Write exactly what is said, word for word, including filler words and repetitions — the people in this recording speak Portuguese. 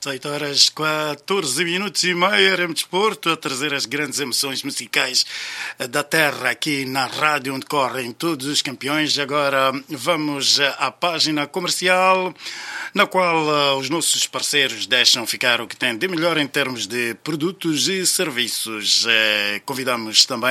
oito horas, quatorze minutos e meio, R M Desporto, a trazer as grandes emoções musicais da terra aqui na rádio onde correm todos os campeões. Agora vamos à página comercial, na qual uh, os nossos parceiros deixam ficar o que tem de melhor em termos de produtos e serviços. Uh, convidamos também